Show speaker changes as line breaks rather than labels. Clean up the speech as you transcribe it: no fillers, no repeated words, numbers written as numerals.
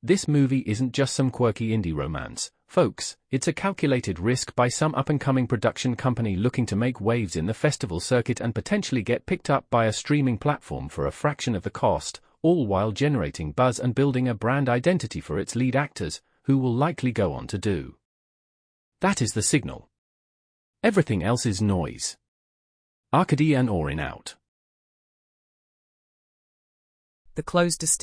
This movie isn't just some quirky indie romance, folks, it's a calculated risk by some up-and-coming production company looking to make waves in the festival circuit and potentially get picked up by a streaming platform for a fraction of the cost, all while generating buzz and building a brand identity for its lead actors, who will likely go on to do. That is The Signal. Everything else is noise. Arkady and Orin out.
The Closed